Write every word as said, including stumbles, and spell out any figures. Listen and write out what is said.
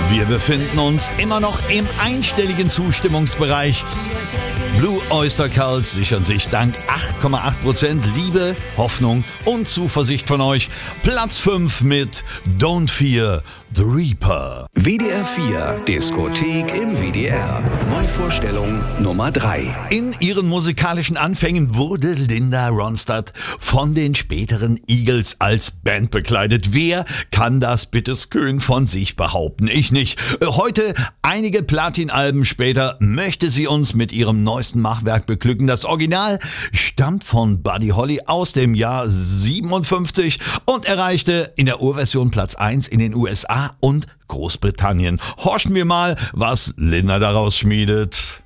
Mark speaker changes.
Speaker 1: Wir befinden uns immer noch im einstelligen Zustimmungsbereich. Blue Oyster Cult sichern sich dank acht Komma acht Prozent Liebe, Hoffnung und Zuversicht von euch. Platz fünf mit Don't Fear the Reaper.
Speaker 2: W D R vier Diskothek im W D R. Neuvorstellung Nummer drei.
Speaker 1: In ihren musikalischen Anfängen wurde Linda Ronstadt von den späteren Eagles als Band bekleidet. Wer kann das bitteschön von sich behaupten? Ich nicht. Heute, einige Platinalben später, möchte sie uns mit ihrem neuesten Machwerk beglücken. Das Original stammt von Buddy Holly aus dem Jahr siebenundfünfzig und erreichte in der Urversion Platz eins in den U S A und Großbritannien. Horchen wir mal, was Linda daraus schmiedet.